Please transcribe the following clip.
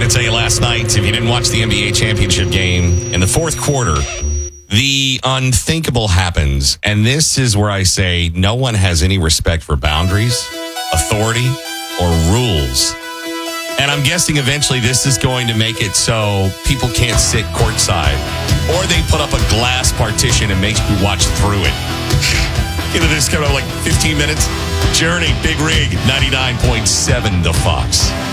tell you last night, if you didn't watch the NBA championship game, in the fourth quarter, the unthinkable happens. And this is where I say no one has any respect for boundaries, authority, or rules. And I'm guessing eventually this is going to make it so people can't sit courtside. Or they put up a glass partition and make you watch through it. You know, this coming up like 15 minutes. Journey, Big Rig, 99.7 The Fox.